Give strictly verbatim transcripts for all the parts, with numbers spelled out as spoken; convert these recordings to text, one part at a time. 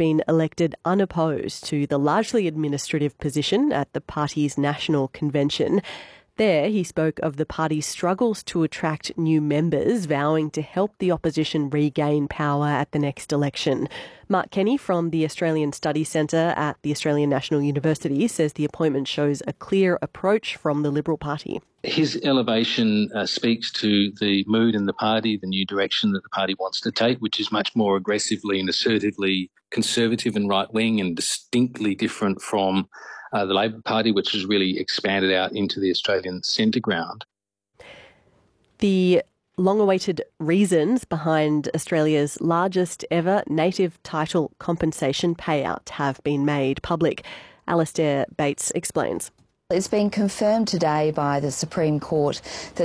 been elected unopposed to the largely administrative position at the party's national convention. There, he spoke of the party's struggles to attract new members, vowing to help the opposition regain power at the next election. Mark Kenny from the Australian Studies Centre at the Australian National University says the appointment shows a clear approach from the Liberal Party. His elevation uh, speaks to the mood in the party, the new direction that the party wants to take, which is much more aggressively and assertively conservative and right-wing and distinctly different from uh, the Labor Party, which has really expanded out into the Australian centre ground. The long-awaited reasons behind Australia's largest ever native title compensation payout have been made public. Alastair Bates explains. It's been confirmed today by the Supreme Court that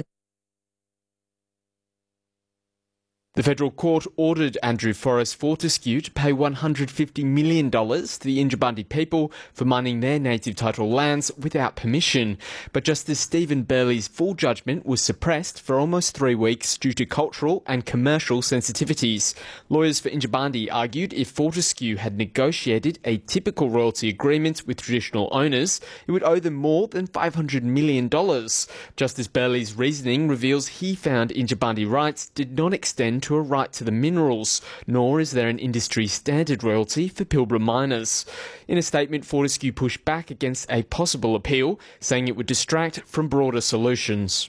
the Federal Court ordered Andrew Forrest Fortescue to pay one hundred fifty million dollars to the Yindjibarndi people for mining their native title lands without permission. But Justice Stephen Burley's full judgment was suppressed for almost three weeks due to cultural and commercial sensitivities. Lawyers for Yindjibarndi argued if Fortescue had negotiated a typical royalty agreement with traditional owners, it would owe them more than five hundred million dollars. Justice Burley's reasoning reveals he found Yindjibarndi rights did not extend to a right to the minerals, nor is there an industry standard royalty for Pilbara miners. In a statement, Fortescue pushed back against a possible appeal, saying it would distract from broader solutions.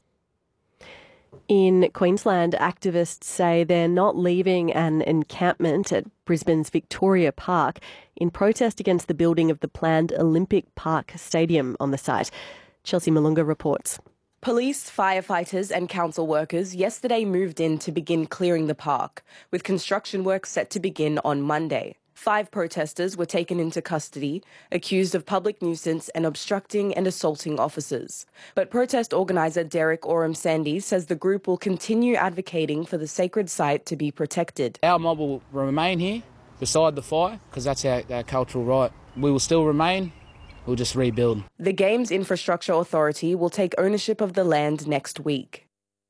In Queensland, activists say they're not leaving an encampment at Brisbane's Victoria Park in protest against the building of the planned Olympic Park Stadium on the site. Chelsea Malunga reports. Police, firefighters and council workers yesterday moved in to begin clearing the park, with construction work set to begin on Monday. Five protesters were taken into custody, accused of public nuisance and obstructing and assaulting officers. But protest organiser Derek Oram-Sandy says the group will continue advocating for the sacred site to be protected. Our mob will remain here beside the fire because that's our, our cultural right. We will still remain. We'll just rebuild. The Games Infrastructure Authority will take ownership of the land next week.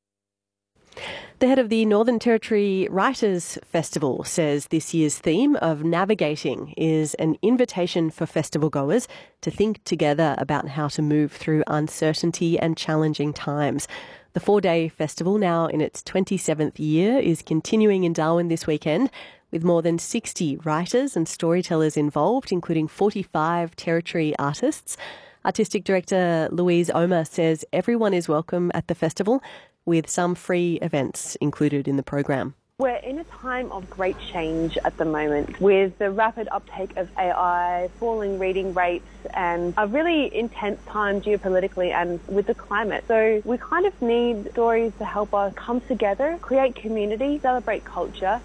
The head of the Northern Territory Writers' Festival says this year's theme of navigating is an invitation for festival goers to think together about how to move through uncertainty and challenging times. The four-day festival, now in its twenty-seventh year, is continuing in Darwin this weekend, with more than sixty writers and storytellers involved, including forty-five Territory artists. Artistic Director Louise Omer says everyone is welcome at the festival, with some free events included in the program. We're in a time of great change at the moment, with the rapid uptake of A I, falling reading rates, and a really intense time geopolitically and with the climate. So we kind of need stories to help us come together, create community, celebrate culture.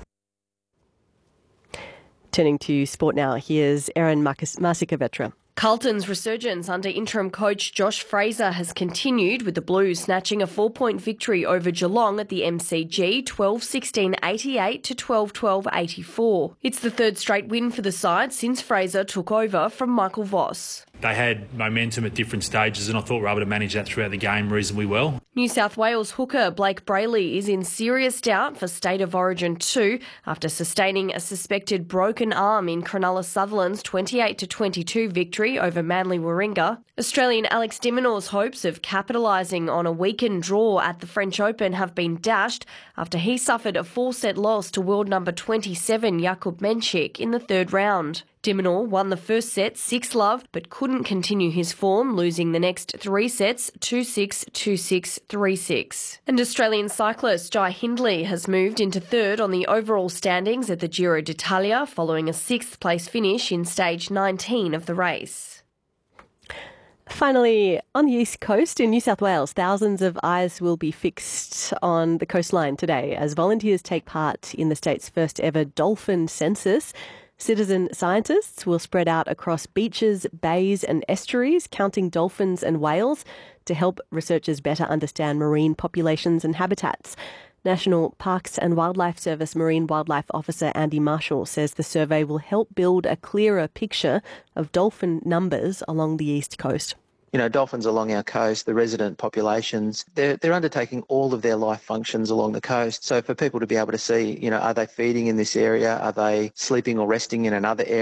Turning to sport now, here's Erin Marsica-Vetra. Carlton's resurgence under interim coach Josh Fraser has continued, with the Blues snatching a four-point victory over Geelong at the M C G, twelve sixteen eighty-eight to twelve twelve eighty-four. It's the third straight win for the side since Fraser took over from Michael Voss. They had momentum at different stages, and I thought we were able to manage that throughout the game reasonably well. New South Wales hooker Blake Brayley is in serious doubt for State of Origin two after sustaining a suspected broken arm in Cronulla Sutherland's twenty-eight to twenty-two victory over Manly Warringah. Australian Alex de Minaur's hopes of capitalising on a weakened draw at the French Open have been dashed after he suffered a four-set loss to world number twenty-seven Jakub Menchik in the third round. De Minaur won the first set six love but couldn't continue his form, losing the next three sets two six, two six, three six. And Australian cyclist Jai Hindley has moved into third on the overall standings at the Giro d'Italia following a sixth place finish in stage nineteen of the race. Finally, on the east coast in New South Wales, thousands of eyes will be fixed on the coastline today as volunteers take part in the state's first ever dolphin census. Citizen scientists will spread out across beaches, bays and estuaries, counting dolphins and whales to help researchers better understand marine populations and habitats. National Parks and Wildlife Service Marine Wildlife Officer Andy Marshall says the survey will help build a clearer picture of dolphin numbers along the east coast. You know, dolphins along our coast, the resident populations, they're, they're undertaking all of their life functions along the coast. So for people to be able to see, you know, are they feeding in this area? Are they sleeping or resting in another area?